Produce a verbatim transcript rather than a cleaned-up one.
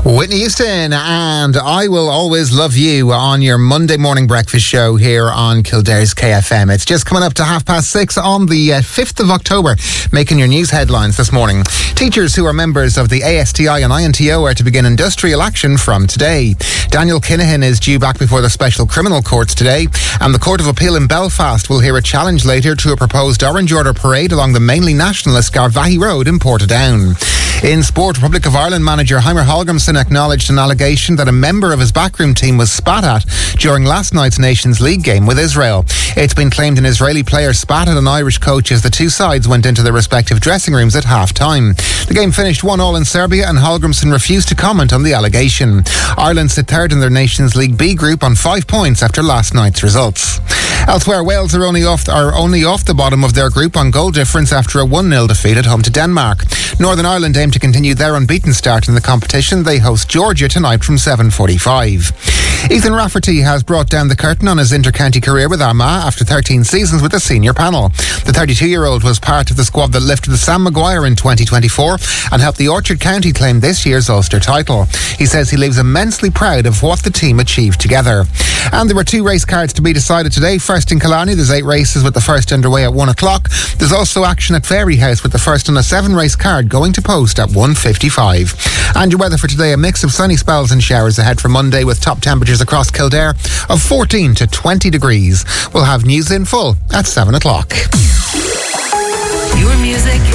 Whitney Houston and I Will Always Love You on your Monday morning breakfast show here on Kildare's K F M. It's just coming up to half past six on the uh, fifth of October, making your news headlines this morning. Teachers who are members of the A S T I and I N T O are to begin industrial action from today. Daniel Kinahan is due back before the Special Criminal Courts today, and the Court of Appeal in Belfast will hear a challenge later to a proposed Orange Order parade along the mainly nationalist Garvaghey Road in Portadown. In sport, Republic of Ireland manager Heimer Hallgrímsson acknowledged an allegation that a member of his backroom team was spat at during last night's Nations League game with Israel. It's been claimed an Israeli player spat at an Irish coach as the two sides went into their respective dressing rooms at half-time. The game finished one all in Serbia, and Hallgrímsson refused to comment on the allegation. Ireland sit third in their Nations League B group on five points after last night's results. Elsewhere, Wales are only off are only off the bottom of their group on goal difference after a one nil defeat at home to Denmark. Northern Ireland aim to continue their unbeaten start in the competition. They host Georgia tonight from seven forty-five. Ethan Rafferty has brought down the curtain on his inter-county career with Armagh after thirteen seasons with the senior panel. The thirty-two-year-old was part of the squad that lifted the Sam Maguire in twenty twenty-four and helped the Orchard County claim this year's Ulster title. He says he leaves immensely proud of what the team achieved together. And there were two race cards to be decided today. First in Killarney, there's eight races with the first underway at one o'clock. There's also action at Fairyhouse with the first on a seven-race card going to post at one fifty-five. And your weather for today, a mix of sunny spells and showers ahead for Monday with top temperatures across Kildare of fourteen to twenty degrees. We'll have news in full at seven o'clock. Your music,